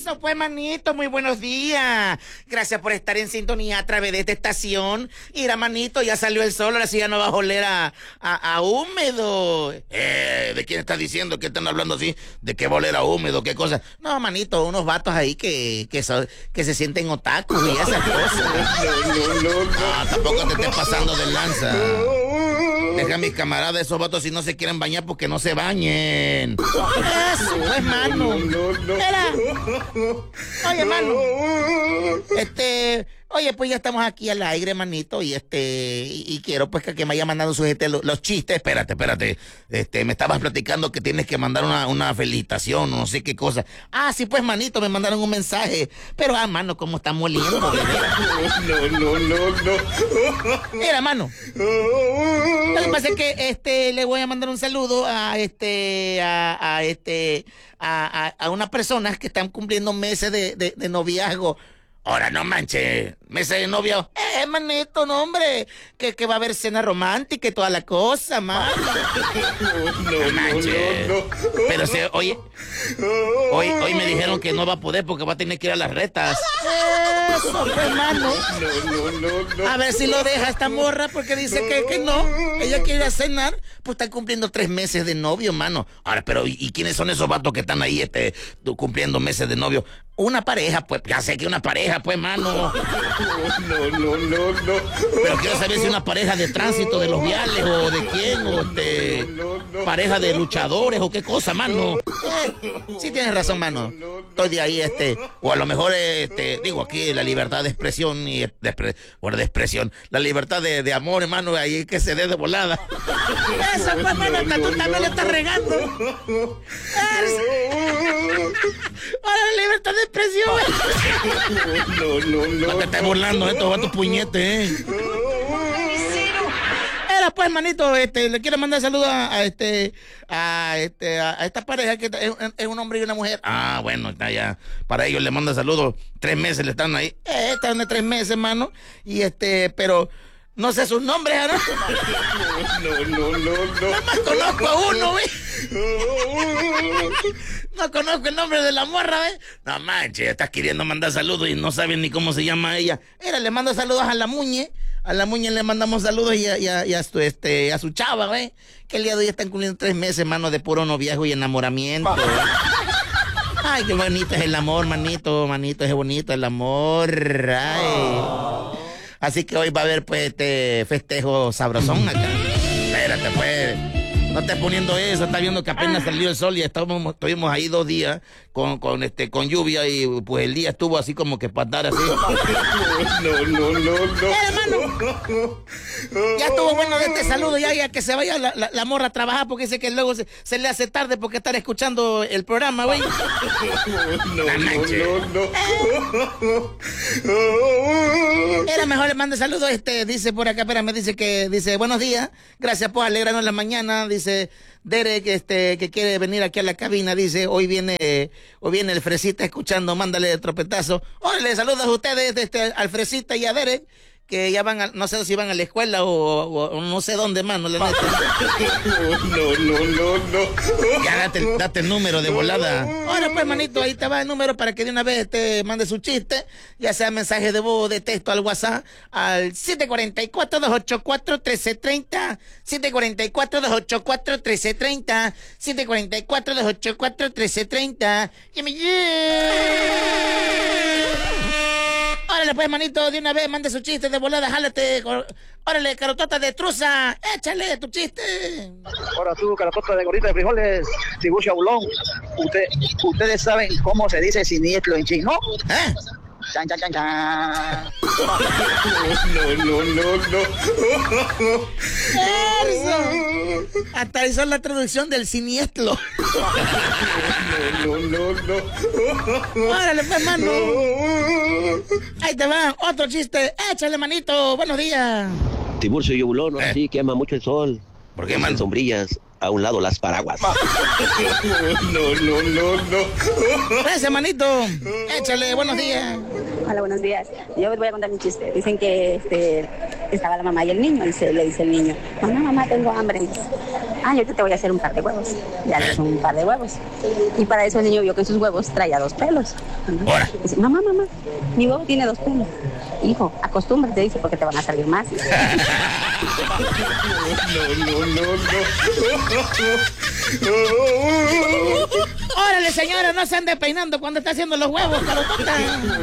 Eso pues, manito, muy buenos días. Gracias por estar en sintonía a través de esta estación. Mira, manito, ya salió el sol, ahora sí ya no va a oler a húmedo. ¿De quién estás diciendo? ¿Qué están hablando así? ¿De qué va a oler a húmedo? ¿Qué cosa? No, manito, unos vatos ahí que se sienten otakus y esas cosas. No, tampoco te estés pasando de lanza. Deja a mis camaradas, esos vatos, si no se quieren bañar, porque no se bañen. Eso, pues, mano. Mira. Oye, mano. Oye, pues ya estamos aquí al aire, manito, y quiero pues que me haya mandado su gente los chistes. Espérate. Me estabas platicando que tienes que mandar una felicitación, no sé qué cosa. Ah, sí, pues, manito, me mandaron un mensaje. Pero, mano, ¿cómo está moliendo? No. Mira, mano. Lo que pasa es que le voy a mandar un saludo a unas personas que están cumpliendo meses de noviazgo. Ahora, no manches, meses de novio. Manito, no, hombre, que va a haber cena romántica y toda la cosa, man. No manches. Pero si, hoy me dijeron que no va a poder porque va a tener que ir a las retas. Eso, hermano. No. A ver si lo deja esta morra porque dice que no. Ella quiere ir a cenar, pues están cumpliendo 3 meses de novio, mano. Ahora, pero ¿y quiénes son esos vatos que están ahí cumpliendo meses de novio? Una pareja, pues, ya sé que una pareja, pues, mano. No. Pero quiero saber si una pareja de tránsito de los viales o de quién, o pareja de luchadores o qué cosa, mano. Sí tienes razón, mano. Estoy de ahí, o a lo mejor, digo aquí, la libertad de expresión y de expresión, la libertad de amor, hermano, ahí que se dé de volada. Eso, pues, mano, tú también le estás regando. Ahora la libertad de expresión. No te estés burlando, estos vatos puñetes, Era pues, manito, le quiero mandar saludos a esta pareja que es un hombre y una mujer. Ah, bueno, está ya. Para ellos le mando saludos. 3 meses le están ahí. Están de 3 meses, hermano. Y pero no sé sus nombres, ¿no? No. Nada más conozco a uno, ¿ves? No conozco el nombre de la morra, ¿ves? No manches, estás queriendo mandar saludos y no sabes ni cómo se llama ella. Le mando saludos a la Muñe. A la Muñe le mandamos saludos y a su chava, ¿ves? Que el día de hoy están cumpliendo 3 meses, hermano, de puro noviazgo y enamoramiento. Ay, qué bonito es el amor, manito, es bonito el amor. Ay. Así que hoy va a haber, pues, festejo sabrosón acá. Espérate, pues. No estés poniendo eso, estás viendo que apenas salió el sol y estuvimos ahí 2 días con lluvia y pues el día estuvo así como que para andar así. No. Hermano, ya estuvo bueno de este saludo, ya que se vaya la morra a trabajar porque dice que luego se le hace tarde porque estar escuchando el programa, güey. No. Era mejor le mande saludos, dice por acá, espérame, dice buenos días, gracias por alegrarnos la mañana, dice Derek, que quiere venir aquí a la cabina, dice, hoy viene el Fresita escuchando, mándale el tropetazo. Órale, saludos a ustedes, al Fresita y a Derek, que ya van no sé si van a la escuela o no sé dónde, mano, la neta. No. Ya date el número de volada. Ahora pues, manito, ahí te va el número para que de una vez te mande su chiste, ya sea mensaje de voz, de texto al WhatsApp, al 744-284-1330, 744-284-1330, 744-284-1330, que me órale pues, manito, de una vez mande su chiste de volada, jálate. Órale, carotota de truza, échale tu chiste. Ahora tú, carotota de gorrita de frijoles, Tiburcio Bulón. Ustedes saben cómo se dice siniestro en chino. Chan. No. Eso. Hasta hizo la traducción del siniestro. No. Órale, pues, mano. Ahí te va, otro chiste. Échale, manito. Buenos días. Tiburcio y Bulón, ahora sí quema mucho el sol. ¿Por qué, man? Sombrillas, a un lado las paraguas. No. Gracias, manito. Échale, buenos días. Hola, buenos días. Yo les voy a contar un chiste. Dicen que estaba la mamá y el niño, y le dice el niño, mamá, tengo hambre. yo te voy a hacer un par de huevos. Ya le hizo un par de huevos. Y para eso el niño vio que en sus huevos traía 2 pelos. Ahora. Dice, mamá, mi huevo tiene 2 pelos. Hijo, acostúmbrate, dice, porque te van a salir más. Órale, señora, no se ande peinando cuando está haciendo los huevos, Carotota.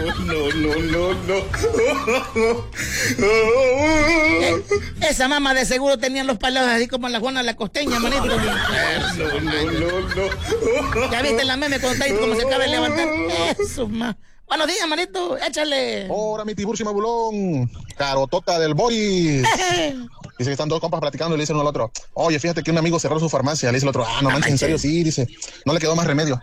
Esa mamá de seguro tenía los palos así como la Juana la Costeña, manito. ¿Ya viste la meme cuando está ahí como se acaba de levantar? Eso, ma. Buenos días, manito, échale. Hola, mi Tiburcio Mabulón, Carotota del Boris. Dice que están 2 compas platicando y le dicen uno al otro, oye, fíjate que un amigo cerró su farmacia. Le dice el otro, no manches, ¿en serio? Sí, dice, no le quedó más remedio.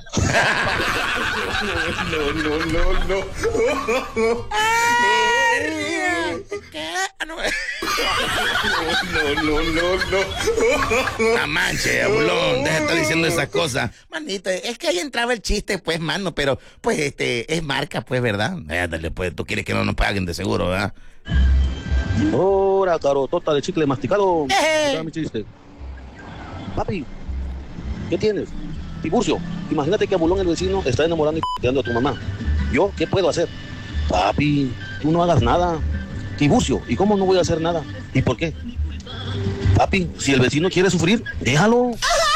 No manches, Abulón, deja de estar diciendo esas cosas. Manito, es que ahí entraba el chiste, pues, mano, pero, pues, es marca, pues, ¿verdad? Dale, pues, tú quieres que no nos paguen de seguro, ¿verdad? Ahora, Carotota de chicle masticado. Mira mi chiste. Papi, ¿qué tienes? Tiburcio, imagínate que Abulón, el vecino, está enamorando y tirando a tu mamá. ¿Yo qué puedo hacer? Papi, tú no hagas nada. Tiburcio, ¿y cómo no voy a hacer nada? ¿Y por qué? Papi, si el vecino quiere sufrir, déjalo.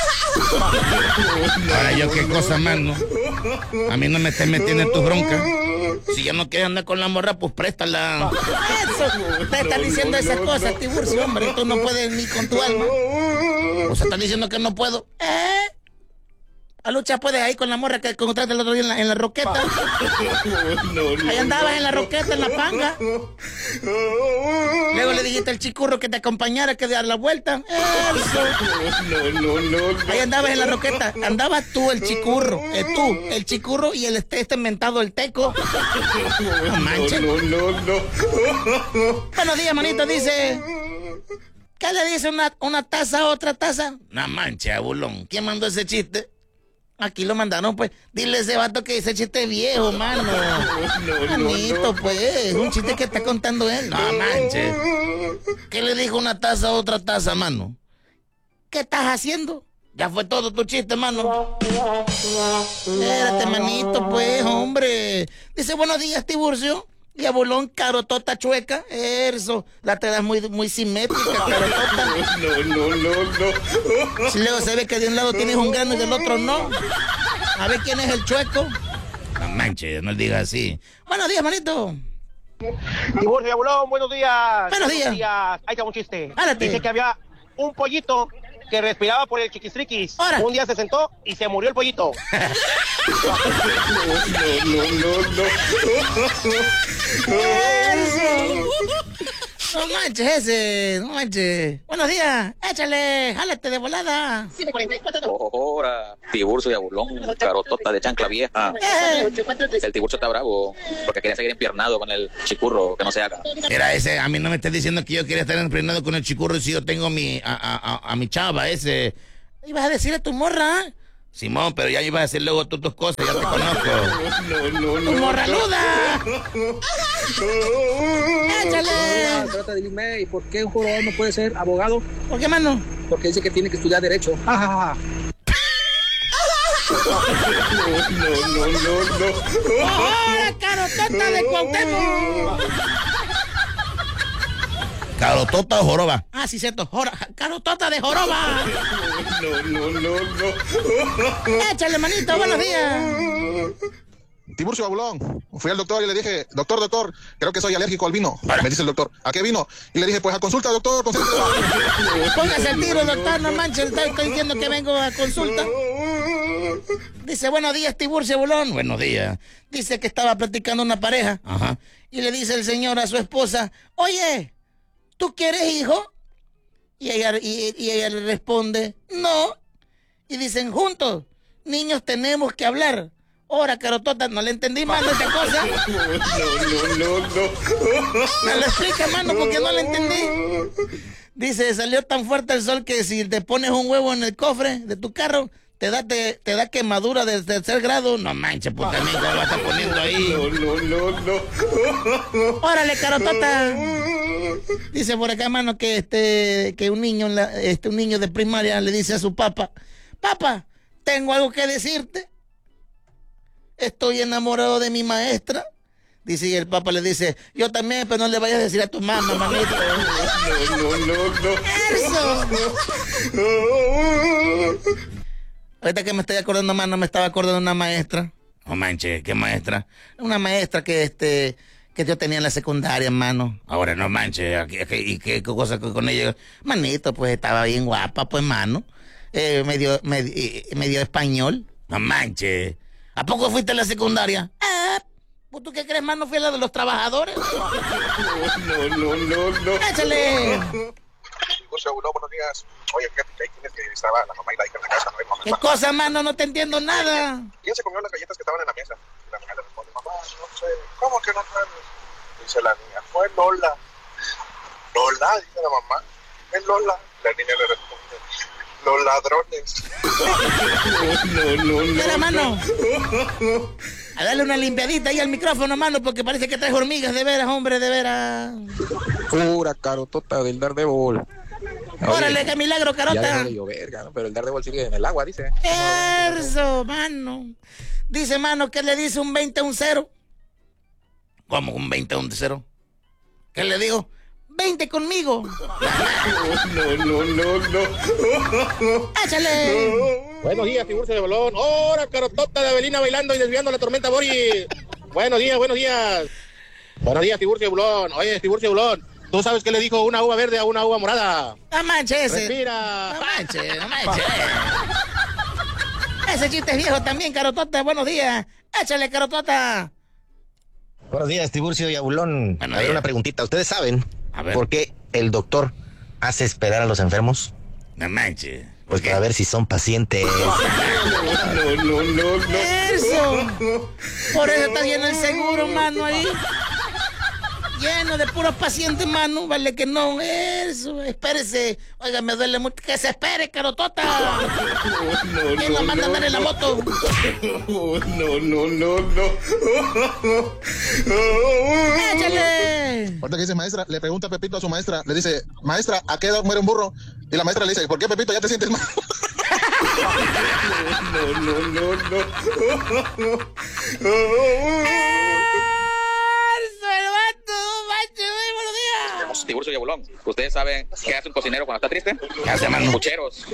Ahora yo qué cosa más, ¿no? A mí no me estés metiendo en tus broncas. Si ya no quieres andar con la morra, pues préstala. Eso, te están diciendo esas cosas, Tiburcio, hombre. Tú no puedes ni con tu alma. O sea, están diciendo que no puedo. A lucha puedes ahí con la morra que encontraste el otro día en la roqueta. Ahí andabas en la roqueta, en la panga. Luego le dijiste al chicurro que te acompañara, que diera la vuelta. Eso. Ahí andabas en la roqueta. Andabas tú, el chicurro. El chicurro y el mentado, el teco. No manches. Buenos días, manito, dice. ¿Qué le dice una taza a otra taza? No manches, Abulón. ¿Quién mandó ese chiste? Aquí lo mandaron, pues. Dile a ese vato que ese chiste es viejo, mano. Manito, pues. Un chiste que está contando él. No manches. ¿Qué le dijo una taza a otra taza, mano? ¿Qué estás haciendo? Ya fue todo tu chiste, mano. Espérate, manito, pues, hombre. Dice, buenos días, Tiburcio. Y Abulón, Carotota chueca. Eso. La te das muy simétrica, Carotota. Si luego se ve que de un lado tienes un grano y del otro no. A ver quién es el chueco. No manches, no le digas así. Buenos días, manito. Tiburcio y Abulón, buenos días. Buenos días. Ahí está un chiste. Párate. Dice que había un pollito que respiraba por el chiquistriquis. Ahora. Un día se sentó y se murió el pollito. No manches ese, no manches. Buenos días, échale, jálate de volada. Ahora, Tiburcio y Abulón, Carotota de chancla vieja. El Tiburcio está bravo porque quería seguir empiernado con el chicurro, que no se haga. Era ese, a mí no me estés diciendo que yo quería estar empiernado con el chicurro si yo tengo a mi chava, ese. ¿Ibas a decirle a tu morra? Simón, pero ya ibas a decir luego tú tus cosas, ya te conozco. ¡Tu morraluda! ¡Échale! Trata de dime, ¿y por qué un jugador no puede ser abogado? ¿Por qué, mano? Porque dice que tiene que estudiar Derecho. ¡Ja! ¡Ahora, Carotota de Cuauhtémoc! ¿Carotota o joroba? Ah, sí, cierto. Carotota de joroba. Échale, manito, buenos días. Tiburcio Abulón, fui al doctor y le dije, doctor, creo que soy alérgico al vino. Me dice el doctor, ¿a qué vino? Y le dije, pues a consulta, doctor, consulta. Póngase el tiro, doctor, no manches, estoy diciendo que vengo a consulta. Dice, buenos días, Tiburcio Abulón. Buenos días. Dice que estaba platicando una pareja. Ajá. Y le dice el señor a su esposa, oye, ¿tú quieres hijo? Y ella le responde, no. Y dicen, juntos, niños tenemos que hablar. Ahora, Carotota, no le entendí mal de esta cosa. Me lo explica, mano, porque no le entendí. Dice, salió tan fuerte el sol que si te pones un huevo en el cofre de tu carro, te da quemadura de tercer grado. No manches, pues también ¿cómo lo vas a estar poniendo ahí? Órale, Carotota. Dice por acá, mano, que un niño de primaria le dice a su papá, papá, tengo algo que decirte. Estoy enamorado de mi maestra. Dice, y el papá le dice, yo también, pero no le vayas a decir a tu mamá, manito. Eso. Ahorita que me estoy acordando, mano, me estaba acordando de una maestra. No manches, ¿qué maestra? Una maestra que yo tenía en la secundaria, mano. Ahora no manches, ¿y qué cosa con ella? Manito, pues estaba bien guapa, pues, mano. Medio español. No manches. ¿A poco fuiste a la secundaria? ¿Tú qué crees, mano? ¿Fui a la de los trabajadores? No. ¡Échale! Buenos días. Oye, fíjate que ahí tienes que estaba la mamá y la hija en la casa. ¿Qué cosa, mano? No te entiendo nada. ¿Quién se comió las galletas que estaban en la mesa? Y la niña le responde, mamá, no sé. ¿Cómo que no sabes? Dice la niña, fue Lola. Lola, dice la mamá. Es Lola. La niña le responde, los ladrones. Mira, mano. A darle una limpiadita ahí al micrófono, mano, porque parece que traes hormigas, de veras, hombre, de veras. Pura carotota del Daredevil. Órale, qué milagro, carota. Ya deja de llover, pero el Daredevil sigue en el agua, dice. Eso, mano. Dice, mano, ¿qué le dice un 20 a un 0? ¿Cómo un 20 a un 0? ¿Qué le digo? 20 conmigo. No. ¡Échale! Buenos días, Tiburcio de Bolón. ¡Hora, carotota de Avelina bailando y desviando la tormenta, Boris! Buenos días. Buenos días, Tiburcio de Bolón. Oye, Tiburcio de Bolón, ¿tú sabes qué le dijo una uva verde a una uva morada? No manches. Respira. No manches. Ese chiste es viejo también, carotota. Buenos días. Échale, carotota. Buenos días, Tiburcio y Abulón. A ver, una preguntita. ¿Ustedes saben por qué el doctor hace esperar a los enfermos? No manches. Pues para ver si son pacientes. No. Eso. Por eso está lleno el seguro, mano, ahí. Lleno de puros pacientes, mano. Vale que no. Eso. Espérese. Oiga, me duele mucho. Que se espere, carotota. ¿Quién lo manda a andar en la moto? No. ¡Échale! Ahorita que dice maestra, le pregunta Pepito a su maestra, le dice, maestra, ¿a qué edad muere un burro? Y la maestra le dice, ¿por qué, Pepito, ya te sientes mal? Tiburcio y Abulón, ¿ustedes saben qué hace un cocinero cuando está triste? ¿Qué hace, mano? Pucheros.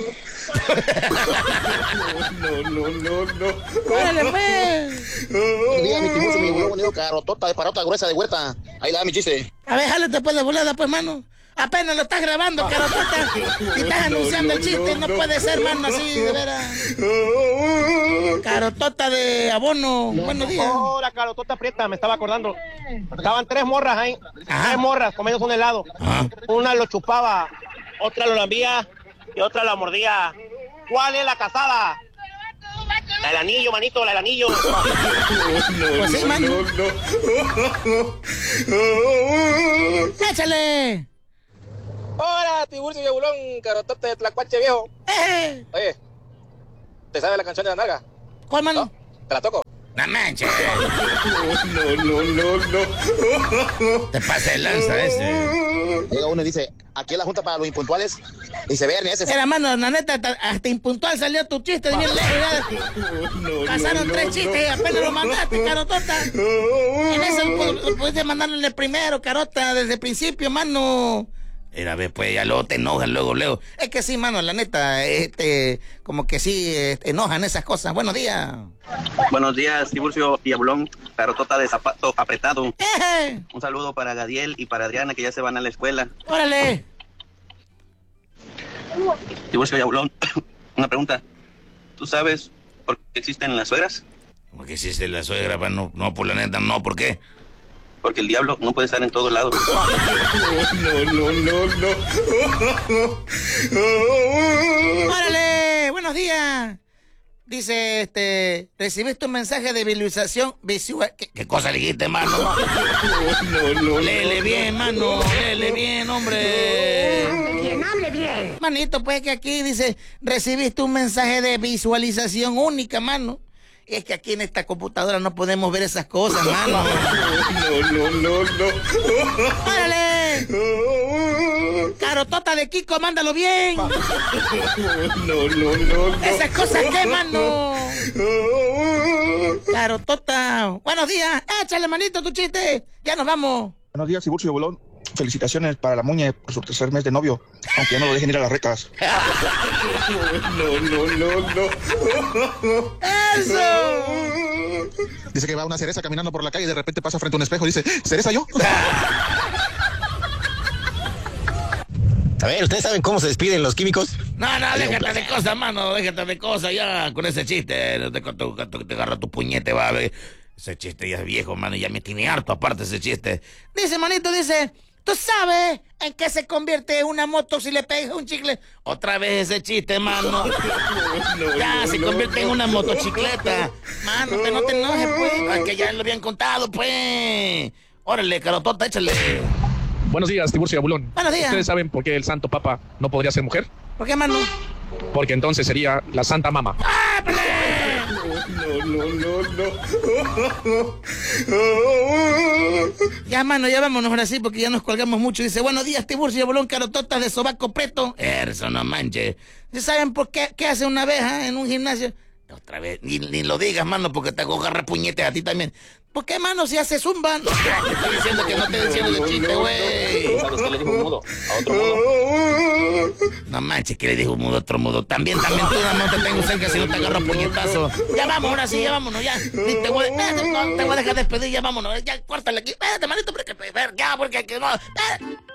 No. ¡Órale, pues! Buenos días, mi Tiburcio, mi Abulón, carotota de parota gruesa de huerta. Ahí da mi chiste. A ver, jálate después de volada, pues, mano. Apenas lo estás grabando, carotota. Y estás anunciando el chiste. No puede ser, mano, así, de veras. Carotota de abono. Buenos días. Hola, carotota prieta, me estaba acordando. Estaban 3 morras ahí. 3 morras comiendo un helado. Una lo chupaba, otra lo lambía y otra la mordía. ¿Cuál es la casada? La del anillo, manito, la del anillo. Pues sí, mano. ¡Échale! Hola, Tiburcio y Abulón, carotota de Tlacuache viejo. Oye, ¿te sabes la canción de la nalga? ¿Cuál, mano? ¿No? ¿Te la toco? No manches. No. Te pasa el lanza ese. Llega uno y dice, aquí es la junta para los impuntuales. Dice, vean ese. Era, mano, la neta, hasta impuntual salió tu chiste de bien lejos. Pasaron 3 chistes y apenas lo mandaste, carotota. En eso pudiste mandarle primero, carota, desde el principio, mano. Era, ve, pues, ya luego te enojas, luego. Es que sí, mano, la neta, como que sí, enojan esas cosas. Buenos días. Buenos días, Tiburcio y Abulón, carotota de zapato apretado. Un saludo para Gadiel y para Adriana, que ya se van a la escuela. ¡Órale! Tiburcio y Abulón, una pregunta. ¿Tú sabes por qué existen las suegras? ¿Por qué existe la suegra? No, por la neta, no, ¿por qué? Porque el diablo no puede estar en todos lados. No. ¡Órale! ¡Buenos días! Dice, recibiste un mensaje de visualización visual. ¿Qué cosa le dijiste, mano? No. Léele bien, mano. Léele bien, hombre. Hable bien. Manito, pues que aquí dice, recibiste un mensaje de visualización única, mano. Y es que aquí en esta computadora no podemos ver esas cosas, mano. No. ¡Órale! Carotota de Kiko, mándalo bien. No. Esas cosas queman, no. Carotota. Buenos días. Échale, manito, tu chiste. Ya nos vamos. Buenos días, Tiburcio y Abuelón. Felicitaciones para la Muñe por su tercer mes de novio, aunque ya no lo dejen ir a las recas. No. ¡Eso! Dice que va una cereza caminando por la calle y de repente pasa frente a un espejo y dice, ¿cereza yo? A ver, ¿ustedes saben cómo se despiden los químicos? No, déjate de cosas, mano, déjate de cosas ya con ese chiste. Te agarra tu puñete, va a ver. Ese chiste ya es viejo, mano, ya me tiene harto aparte ese chiste. Dice, manito, ¿tú sabes en qué se convierte una moto si le pegas un chicle? Otra vez ese chiste, mano. Ya, se convierte en una motocicleta. Mano, que no te enojes, pues. Que ya lo habían contado, pues. Órale, Carotota, échale. Buenos días, Tiburcio y Abulón. Buenos días. ¿Ustedes saben por qué el Santo Papa no podría ser mujer? ¿Por qué, mano? Porque entonces sería la Santa Mama. Ya, mano, ya vámonos ahora sí, porque ya nos colgamos mucho. Dice, buenos días, Tiburcio y Abuelón, Carototas de sobaco preto. Eso no manches. ¿Saben por qué hace una abeja en un gimnasio? Otra vez, ni lo digas, mano, porque te hago agarrar puñetes a ti también. ¿Por qué, mano, si hace zumba? No, te estoy diciendo que no te diciendo de chiste, güey. ¿Sabes qué le dijo un mudo a otro mudo? No manches, que le dijo un mudo a otro mudo. También tú no te tengo cerca si no te agarro puñetazo. Ya vamos, ahora sí, ya vámonos, ya. Te voy a dejar despedir, ya vámonos. Ya, córtale aquí. Espérate, manito, porque ya, porque no.